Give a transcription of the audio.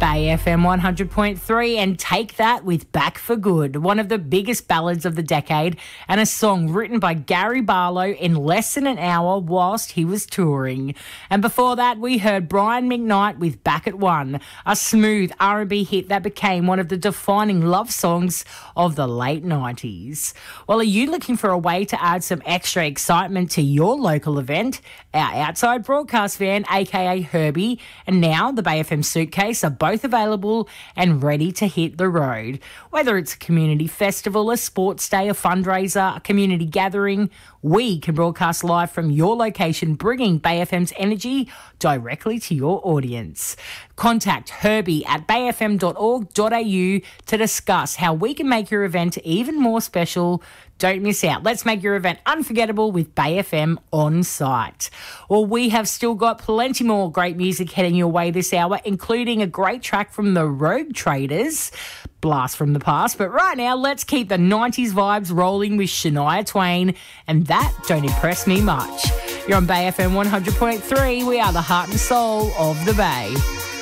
Bay FM 100.3 and Take That with Back for Good, one of the biggest ballads of the decade and a song written by Gary Barlow in less than an hour whilst he was touring. And before that, we heard Brian McKnight with Back at One, a smooth R&B hit that became one of the defining love songs of the late 90s. Well, are you looking for a way to add some extra excitement to your local event? Our outside broadcast van, aka Herbie, and now the Bay FM Suitcase are both available and ready to hit the road. Whether it's a community festival, a sports day, a fundraiser, a community gathering, we can broadcast live from your location, bringing Bay FM's energy directly to your audience. Contact Herbie at bayfm.org.au to discuss how we can make your event even more special. Don't miss out. Let's make your event unforgettable with Bay FM on site. Well, we have still got plenty more great music heading your way this hour, including a great track from the Rogue Traders, blast from the past. But right now, let's keep the 90s vibes rolling with Shania Twain, and that don't impress me much. You're on Bay FM 100.3. We are the heart and soul of the Bay.